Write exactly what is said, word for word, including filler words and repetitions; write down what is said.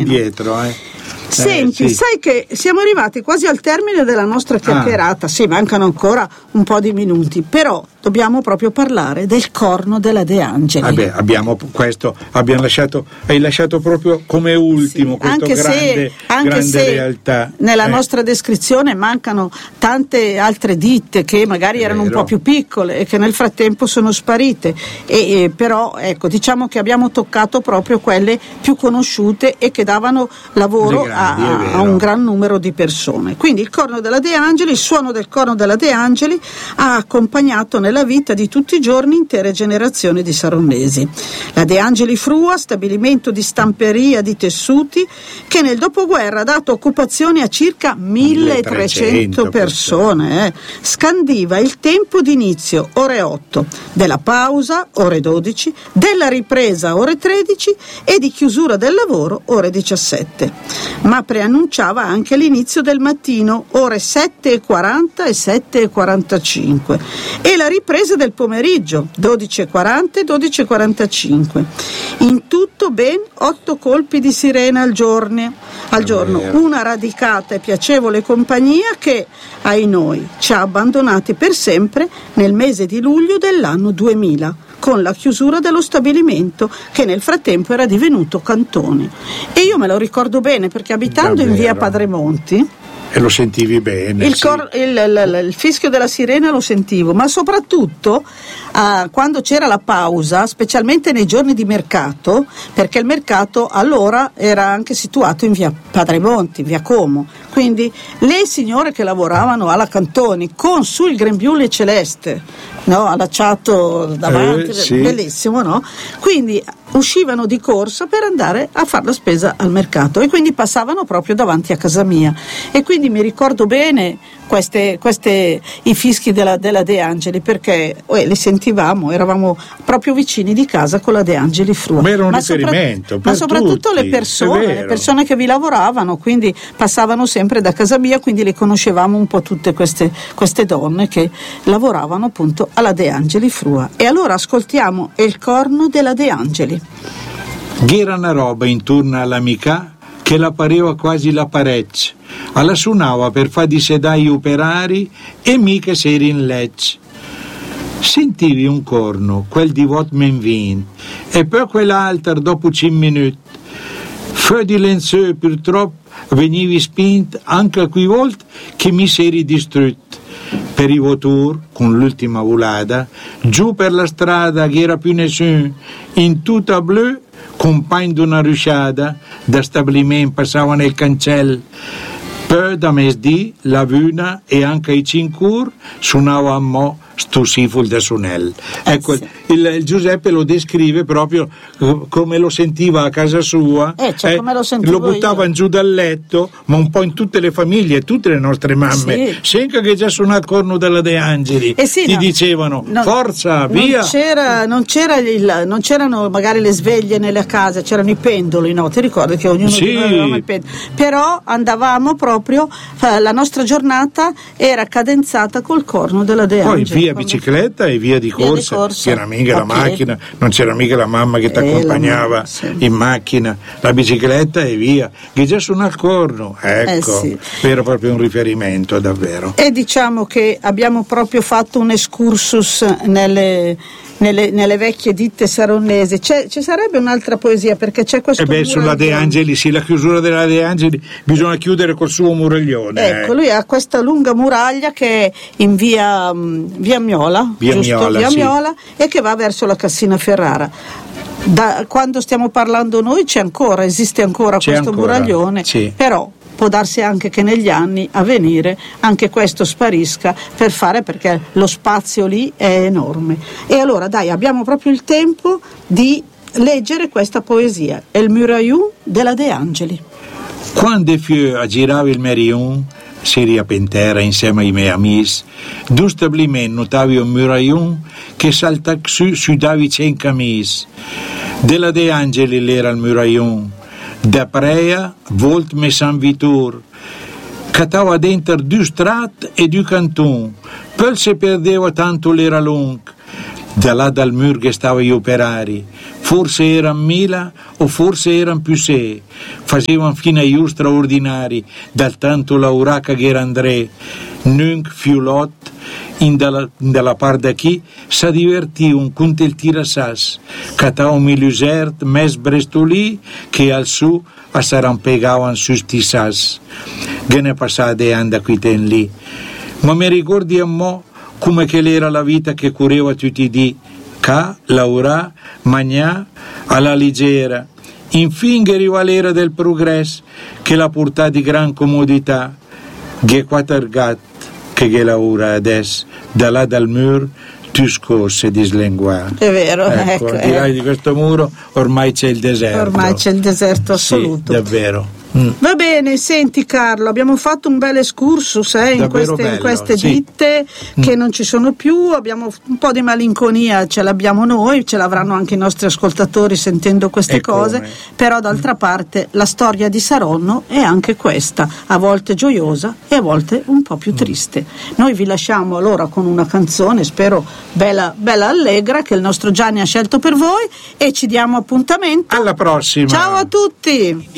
dietro, eh. Senti, eh, sì. sai che siamo arrivati quasi al termine della nostra chiacchierata, ah. sì, mancano ancora un po' di minuti, però dobbiamo proprio parlare del corno della De Angeli. Vabbè, abbiamo questo, abbiamo lasciato, hai lasciato proprio come ultimo, sì, questo anche grande, se, anche grande se realtà. Nella eh. nostra descrizione mancano tante altre ditte che magari È erano vero. un po' più piccole e che nel frattempo sono sparite, e, e però ecco, diciamo che abbiamo toccato proprio quelle più conosciute e che davano lavoro grandi, a, a un gran numero di persone. Quindi il corno della De Angeli, il suono del corno della De Angeli ha accompagnato nella vita di tutti i giorni intere generazioni di saronnesi. La De Angeli Frua, stabilimento di stamperia di tessuti che nel dopoguerra ha dato occupazione a circa milletrecento persone, eh. Scandiva il tempo d'inizio ore otto, della pausa ore dodici, della ripresa ore tredici e di chiusura del lavoro ore diciassette, ma preannunciava anche l'inizio del mattino ore sette e quaranta e sette e quarantacinque e la ripresa del pomeriggio dodici e quaranta e dodici e quarantacinque. In tutto ben otto colpi di sirena al giorno, al giorno, una radicata e piacevole compagnia che, ai noi, ci ha abbandonati per sempre nel mese di luglio dell'anno duemila, con la chiusura dello stabilimento che nel frattempo era divenuto cantone. E io me lo ricordo bene perché abitando Davvero? in via Padremonti, e lo sentivi bene, il, sì. cor- il, il, il fischio della sirena lo sentivo, ma soprattutto uh, quando c'era la pausa, specialmente nei giorni di mercato, perché il mercato allora era anche situato in via Padremonti, via Como, quindi le signore che lavoravano alla Cantoni con sul grembiule celeste, no, allacciato davanti, eh, sì. bellissimo, no? Quindi uscivano di corsa per andare a fare la spesa al mercato e quindi passavano proprio davanti a casa mia, e quindi mi ricordo bene queste, queste i fischi della, della De Angeli, perché eh, li sentivamo, eravamo proprio vicini di casa con la De Angeli Frua. Ma era un ma riferimento sopra- per ma soprattutto tutti, le persone, è le vero. persone che vi lavoravano, quindi passavano sempre da casa mia, quindi le conoscevamo un po' tutte queste, queste donne che lavoravano appunto alla De Angeli Frua. E allora ascoltiamo il corno della De Angeli. Gh'era una roba intorno all'amica che la pareva quasi la parecchia, alla suonava per far di sedai operari e mica seri in lecce. Sentivi un corno, quel di vot men vin, e poi quell'altro dopo cinque minuti. Feu di lenzeu purtroppo venivi spint anche a quei volte che mi seri distrutto. Per i votur, con l'ultima volata, giù per la strada che era più nessuno, in tutta blu, compagno d'una rusciata, da stabilimento passavano il cancello. Poi da mesdì, la vuna e anche i cinque suonava a mo' sto siful da Sunel. Ecco, sì. il, il Giuseppe lo descrive proprio come lo sentiva a casa sua, eh, cioè, eh, come lo sentivo lo buttavano io. giù dal letto, ma un po' in tutte le famiglie, tutte le nostre mamme, sì. sempre che già suona il corno della De Angeli, eh sì, ti no, dicevano non, forza, non via. C'era, non, c'era il, non c'erano magari le sveglie nelle case, c'erano i pendoli, no? Ti ricordi che ognuno sì. di noi aveva il pendolo? Però andavamo proprio, la nostra giornata era cadenzata col corno della De Poi Angeli. via bicicletta e via di corsa, via di corsa. c'era mica la Ok. macchina, non c'era mica la mamma che ti Eh, accompagnava mamma, sì. in macchina, la bicicletta e via, che già suona il corno, ecco, Eh, sì. era proprio un riferimento davvero. E diciamo che abbiamo proprio fatto un excursus nelle, nelle, nelle vecchie ditte saronnesi. C'è, ci sarebbe un'altra poesia, perché c'è questo E beh, sulla De muraglione. Angeli, sì, la chiusura della De Angeli bisogna chiudere col suo muraglione. Ecco, eh. lui ha questa lunga muraglia che è in via, mh, via Miola, Via giusto? Miola, via sì. Miola, e che va verso la Cassina Ferrara. Da quando stiamo parlando noi c'è ancora, esiste ancora C'è questo ancora, muraglione, sì. però può darsi anche che negli anni a venire anche questo sparisca per fare, perché lo spazio lì è enorme. E allora dai, abbiamo proprio il tempo di leggere questa poesia, El Muraillon della De Angeli. Quando Fieu aggirava il Merion, Siria Pentera insieme ai miei amici, du stabilimento notavi un muraillon che salta su su davi cen camis. Della De Angeli l'era il muraillon, da Prea, volt me San Vitor, catava dentro du strat e du canton, poi se perdeva tanto l'era long. da là dal mur che stavano gli operari, forse erano mila o forse erano più sei, facevano fino agli straordinari, dal tanto lauraca che era André, nunc fiulot, in dalla, in dalla parte da chi sa divertivano con il tirassas, catavano milusert, mes brestolì, che al su a s'arrampegavano su sti sas. Che ne passate anda qui ten lì. Ma mi ricordi a mo' come che era la vita che correva tutti i dì, ca, laura, magnà, alla leggera. Infine che arriva l'era del progresso, che la portà di gran comodità, che quattro gatti, che che lavora adesso, da là dal muro, tu scorse di slenguare. È vero, ecco, ecco, al di là eh. di questo muro ormai c'è il deserto. Ormai c'è il deserto assoluto. Sì, davvero. Mm. Va bene, senti Carlo, abbiamo fatto un bel excursus eh, in, queste, bello, in queste sì. ditte che Mm. non ci sono più, abbiamo un po' di malinconia, ce l'abbiamo noi, ce l'avranno anche i nostri ascoltatori sentendo queste E cose, come? però d'altra parte la storia di Saronno è anche questa, a volte gioiosa e a volte un po' più triste. Noi vi lasciamo allora con una canzone, spero bella, bella allegra, che il nostro Gianni ha scelto per voi, e ci diamo appuntamento. Alla prossima. Ciao a tutti!